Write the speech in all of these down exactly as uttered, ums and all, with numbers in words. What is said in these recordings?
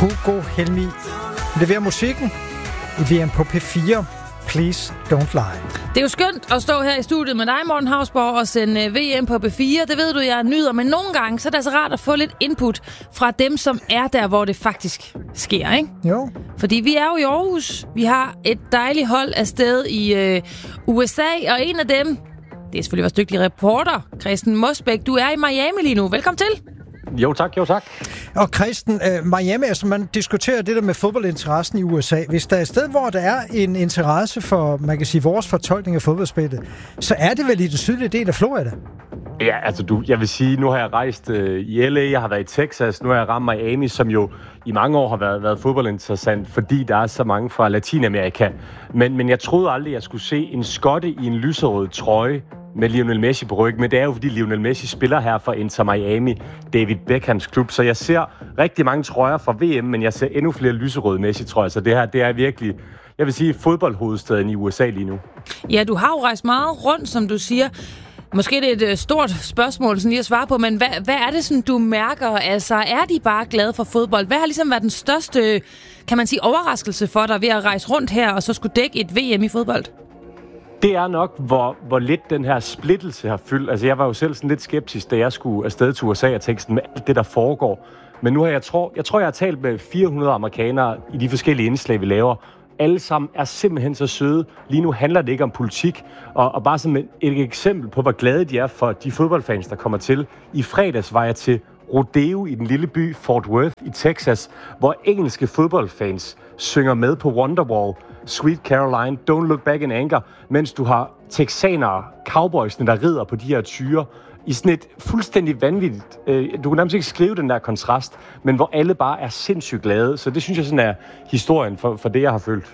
Hugo Helmi leverer musikken i V M på P fire. Please don't lie. Det er jo skønt at stå her i studiet med dig, Morten Hausborg, og sende V M på P fire. Det ved du, jeg nyder, men nogle gange så er det altså rart at få lidt input fra dem, som er der, hvor det faktisk sker, ikke? Jo. Fordi vi er jo i Aarhus. Vi har et dejligt hold afsted i øh, U S A, og en af dem, det er selvfølgelig vores dygtige reporter, Christen Mosbæk. Du er i Miami lige nu. Velkommen til. Jo tak, jo tak. Og Christen, uh, Miami, altså man diskuterer det der med fodboldinteressen i U S A. Hvis der er et sted, hvor der er en interesse for, man kan sige, vores fortolkning af fodboldspillet, så er det vel i den sydlige del af Florida? Ja, altså du, jeg vil sige, nu har jeg rejst øh, i L A, jeg har været i Texas, nu har jeg ramt Miami, som jo i mange år har været, været fodboldinteressant, fordi der er så mange fra Latinamerika. Men, men jeg troede aldrig, jeg skulle se en skotte i en lyserød trøje med Lionel Messi på ryggen, men det er jo fordi Lionel Messi spiller her for Inter Miami, David Beckhams klub, så jeg ser rigtig mange trøjer fra V M, men jeg ser endnu flere lyserøde Messi-trøjer, så det her, det er virkelig, jeg vil sige, fodboldhovedstaden i U S A lige nu. Ja, du har jo rejst meget rundt, som du siger. Måske det er et stort spørgsmål sådan lige at svare på, men hvad, hvad er det, sådan, du mærker? Altså, er de bare glade for fodbold? Hvad har ligesom været den største, kan man sige, overraskelse for dig ved at rejse rundt her og så skulle dække et V M i fodbold? Det er nok, hvor, hvor lidt den her splittelse har fyldt. Altså, jeg var jo selv sådan lidt skeptisk, da jeg skulle afsted til U S A og tænkte sådan med alt det, der foregår. Men nu har jeg, tror, jeg tror, jeg har talt med fire hundrede amerikanere i de forskellige indslag, vi laver. Alle sammen er simpelthen så søde. Lige nu handler det ikke om politik. Og, og bare som et, et eksempel på, hvor glade de er for de fodboldfans, der kommer til. I fredags var jeg til rodeo i den lille by Fort Worth i Texas, hvor engelske fodboldfans synger med på Wonderwall, Sweet Caroline, Don't Look Back in Anger, mens du har texanere, cowboysene, der rider på de her tyre i sådan et fuldstændig vanvittigt, øh, du kan nærmest ikke skrive den der kontrast, men hvor alle bare er sindssygt glade. Så det synes jeg sådan er historien for, for det, jeg har følt.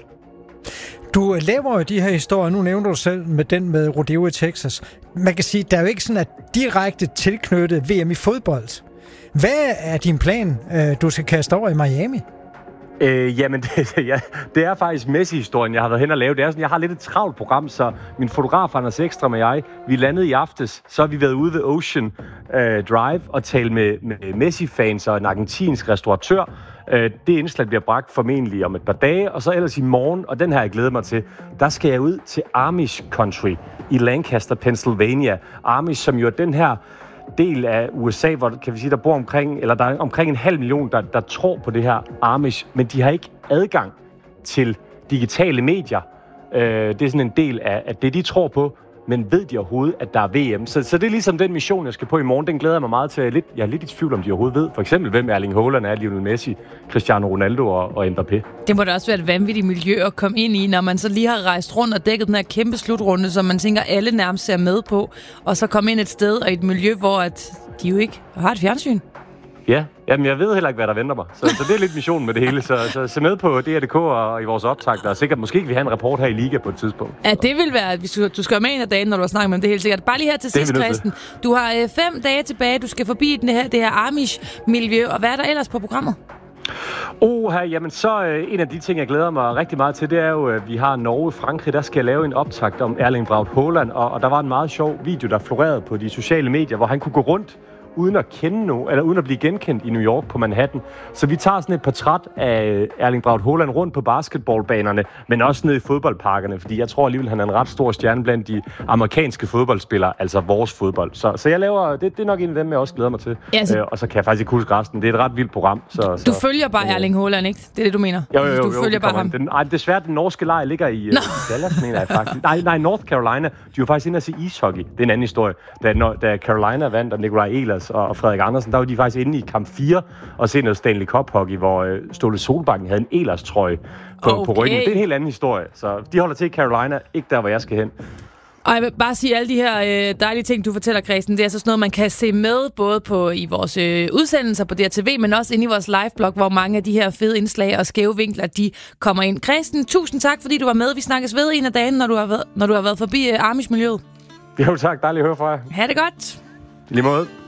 Du laver jo de her historier, nu nævner du selv med den med rodeo i Texas. Man kan sige, der er jo ikke sådan at direkte tilknyttet V M i fodbold. Hvad er din plan, du skal kaste over i Miami? Øh, jamen, det, ja, det er faktisk Messi-historien, jeg har været hen og lave. Det er sådan, jeg har lidt et travlt program, så min fotograf Anders Ekstrøm og jeg, vi landede i aftes, så har vi været ude ved Ocean øh, Drive og talt med, med Messi-fans og en argentinsk restauratør. Øh, det indslag bliver bragt formentlig om et par dage, og så ellers i morgen, og den her jeg glæder mig til, der skal jeg ud til Amish Country i Lancaster, Pennsylvania. Amish, som jo er den her del af U S A, hvor kan vi sige, der bor omkring, eller der er omkring en halv million, der, der tror på det her Amish, men de har ikke adgang til digitale medier. Øh, det er sådan en del af, af det, de tror på, men ved de overhovedet, at der er V M? Så, så det er ligesom den mission, jeg skal på i morgen. Den glæder jeg mig meget til. Lidt, jeg er lidt i tvivl, om de overhovedet ved. For eksempel, hvem Erling Haaland er, Lionel Messi, Cristiano Ronaldo og, og Mbappé. Det må da også være et vanvittigt miljø at komme ind i, når man så lige har rejst rundt og dækket den her kæmpe slutrunde, som man tænker, alle nærmest ser med på, og så komme ind et sted og et miljø, hvor at de jo ikke har et fjernsyn. Ja, jamen jeg ved heller ikke, hvad der venter mig. Så, så det er lidt missionen med det hele. Så, så se med på D R punktum D K og i vores optag. Der er sikkert, måske ikke vi have en rapport her i Liga på et tidspunkt. Ja, det vil være, hvis du, du skal være med en af dagen, når du har snakket med dem, det er helt sikkert. Bare lige her til sidst, Christen. Du har øh, fem dage tilbage, du skal forbi det her, det her Amish-miljø, og hvad er der ellers på programmet? Oh, her, jamen så øh, en af de ting, jeg glæder mig rigtig meget til, det er jo, at vi har Norge, Frankrig, der skal jeg lave en optakt om Erling Braut Haaland, og, og der var en meget sjov video, der florerede på de sociale medier, hvor han kunne gå rundt uden at kende nogen, eller uden at blive genkendt i New York på Manhattan. Så vi tager sådan et portræt af Erling Braut Haaland rundt på basketballbanerne, men også ned i fodboldparkerne, fordi jeg tror alligevel, han er en ret stor stjerne blandt de amerikanske fodboldspillere, altså vores fodbold. Så, så jeg laver, det, det er nok en af dem, jeg også glæder mig til. Ja, så... øh, og så kan jeg faktisk ikke huske resten. Det er et ret vildt program. Så, du så, følger bare øh... Erling Haaland, ikke? Det er det, du mener? Jo, jo, jo. Du jo, følger bare ham. Den, ej, desværre, den norske lejr ligger i uh, Dallas, mener jeg faktisk. Nej, nej, North Carolina. De var faktisk inde at se ishockey. Det er en anden historie. Da, når, da Carolina vandt, og Nikolaj Ehlers og, og Frederik Andersen, der var de faktisk inde i kamp fire og se noget Stanley Cup-hockey, hvor øh, Ståle Solbakken havde en Ehlers-trøje på, okay. på ryggen. Det er en helt anden historie. Så de holder til i Carolina, ikke der, hvor jeg skal hen. Og jeg vil bare sige, alle de her øh, dejlige ting, du fortæller, Christen, det er altså sådan noget, man kan se med, både på i vores øh, udsendelser på D R T V, men også inde i vores liveblog, hvor mange af de her fede indslag og skæve vinkler, de kommer ind. Christen, tusind tak, fordi du var med. Vi snakkes ved en af dagen, når du har været, når du har været forbi øh, Amish-miljøet. Jo tak, dejligt at høre fra jer. Ha' det godt. I lige måde.